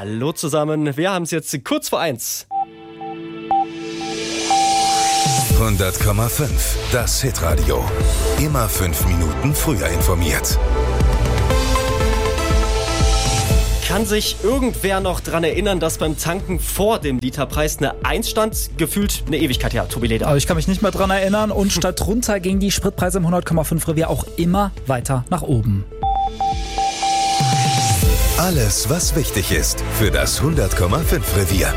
Hallo zusammen, wir haben es jetzt kurz vor 1. 100,5, das Hitradio. Immer 5 Minuten früher informiert. Kann sich irgendwer noch dran erinnern, dass beim Tanken vor dem Literpreis eine 1 stand? Gefühlt eine Ewigkeit, ja, Tobi Leder. Aber ich kann mich nicht mehr dran erinnern und statt runter gingen die Spritpreise im 100,5 Revier auch immer weiter nach oben. Alles, was wichtig ist für das 100,5 Revier.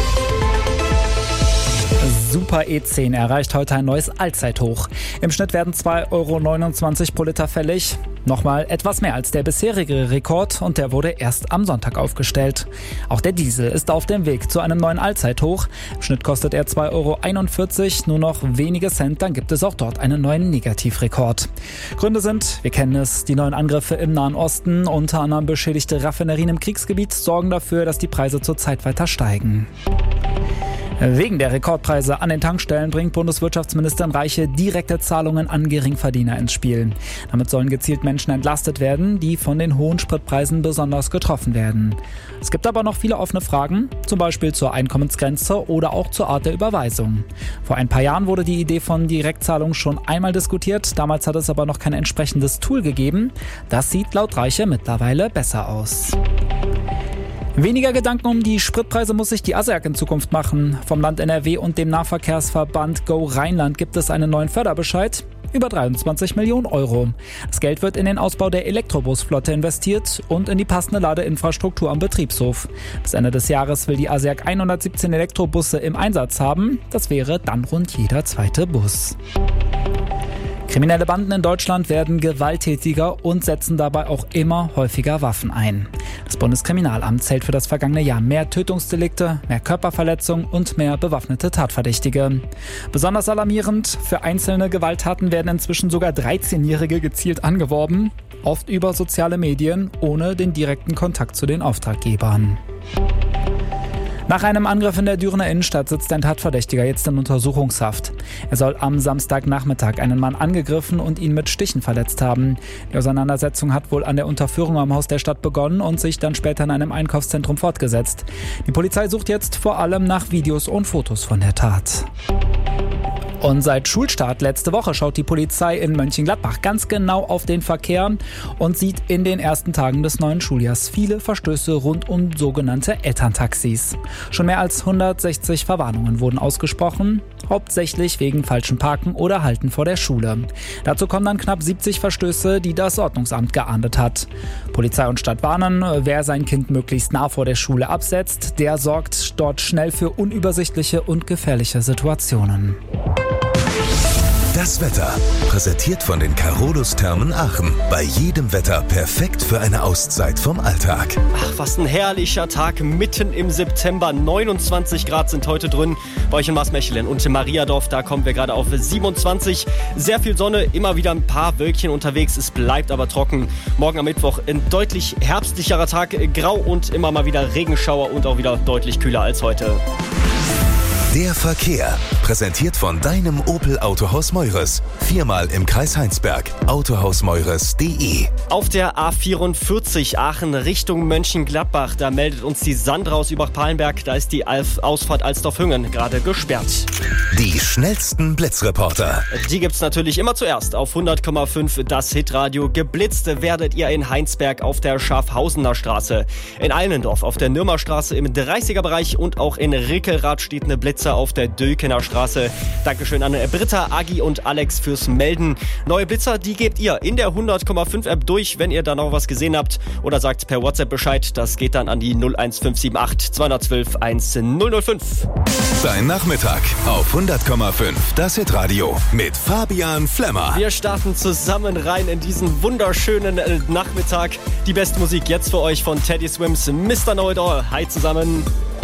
Super E10 erreicht heute ein neues Allzeithoch. Im Schnitt werden 2,29 € pro Liter fällig. Nochmal etwas mehr als der bisherige Rekord und der wurde erst am Sonntag aufgestellt. Auch der Diesel ist auf dem Weg zu einem neuen Allzeithoch. Im Schnitt kostet er 2,41 €, nur noch wenige Cent, dann gibt es auch dort einen neuen Negativrekord. Gründe sind, wir kennen es, die neuen Angriffe im Nahen Osten, unter anderem beschädigte Raffinerien im Kriegsgebiet, sorgen dafür, dass die Preise zurzeit weiter steigen. Wegen der Rekordpreise an den Tankstellen bringt Bundeswirtschaftsministerin Reiche direkte Zahlungen an Geringverdiener ins Spiel. Damit sollen gezielt Menschen entlastet werden, die von den hohen Spritpreisen besonders getroffen werden. Es gibt aber noch viele offene Fragen, zum Beispiel zur Einkommensgrenze oder auch zur Art der Überweisung. Vor ein paar Jahren wurde die Idee von Direktzahlungen schon einmal diskutiert, damals hat es aber noch kein entsprechendes Tool gegeben. Das sieht laut Reiche mittlerweile besser aus. Weniger Gedanken um die Spritpreise muss sich die ASEAG in Zukunft machen. Vom Land NRW und dem Nahverkehrsverband Go Rheinland gibt es einen neuen Förderbescheid. Über 23 Millionen €. Das Geld wird in den Ausbau der Elektrobusflotte investiert und in die passende Ladeinfrastruktur am Betriebshof. Bis Ende des Jahres will die ASEAG 117 Elektrobusse im Einsatz haben. Das wäre dann rund jeder zweite Bus. Kriminelle Banden in Deutschland werden gewalttätiger und setzen dabei auch immer häufiger Waffen ein. Das Bundeskriminalamt zählt für das vergangene Jahr mehr Tötungsdelikte, mehr Körperverletzungen und mehr bewaffnete Tatverdächtige. Besonders alarmierend, für einzelne Gewalttaten werden inzwischen sogar 13-Jährige gezielt angeworben, oft über soziale Medien, ohne den direkten Kontakt zu den Auftraggebern. Nach einem Angriff in der Dürener Innenstadt sitzt ein Tatverdächtiger jetzt in Untersuchungshaft. Er soll am Samstagnachmittag einen Mann angegriffen und ihn mit Stichen verletzt haben. Die Auseinandersetzung hat wohl an der Unterführung am Haus der Stadt begonnen und sich dann später in einem Einkaufszentrum fortgesetzt. Die Polizei sucht jetzt vor allem nach Videos und Fotos von der Tat. Und seit Schulstart letzte Woche schaut die Polizei in Mönchengladbach ganz genau auf den Verkehr und sieht in den ersten Tagen des neuen Schuljahrs viele Verstöße rund um sogenannte Elterntaxis. Schon mehr als 160 Verwarnungen wurden ausgesprochen, hauptsächlich wegen falschem Parken oder Halten vor der Schule. Dazu kommen dann knapp 70 Verstöße, die das Ordnungsamt geahndet hat. Polizei und Stadt warnen, wer sein Kind möglichst nah vor der Schule absetzt, der sorgt dort schnell für unübersichtliche und gefährliche Situationen. Das Wetter, präsentiert von den Carolus-Thermen Aachen. Bei jedem Wetter perfekt für eine Auszeit vom Alltag. Ach, was ein herrlicher Tag mitten im September. 29 Grad sind heute drin bei euch in Maasmechelen und in Mariadorf. Da kommen wir gerade auf 27. Sehr viel Sonne, immer wieder ein paar Wölkchen unterwegs. Es bleibt aber trocken. Morgen am Mittwoch ein deutlich herbstlicherer Tag. Grau und immer mal wieder Regenschauer und auch wieder deutlich kühler als heute. Der Verkehr, präsentiert von deinem Opel Autohaus Meures. 4-mal im Kreis Heinsberg. Autohausmeures.de. Auf der A44 Aachen Richtung Mönchengladbach, da meldet uns die Sandra aus Übach-Palenberg. Da ist die Ausfahrt Alsdorf-Hüngen gerade gesperrt. Die schnellsten Blitzreporter. Die gibt's natürlich immer zuerst auf 100,5 das Hitradio. Geblitzt werdet ihr in Heinsberg auf der Schafhausener Straße, in Eilendorf auf der Nürmerstraße im 30er-Bereich und auch in Rickelrath steht eine Blitzer auf der Dökener Straße. Dankeschön an Britta, Agi und Alex fürs Melden. Neue Blitzer, die gebt ihr in der 100,5 App durch, wenn ihr da noch was gesehen habt oder sagt per WhatsApp Bescheid. Das geht dann an die 01578 212 1005. Dein Nachmittag auf 100,5 das Hitradio mit Fabian Flemmer. Wir starten zusammen rein in diesen wunderschönen Nachmittag. Die beste Musik jetzt für euch von Teddy Swims, Mr. Know It All. Hi zusammen.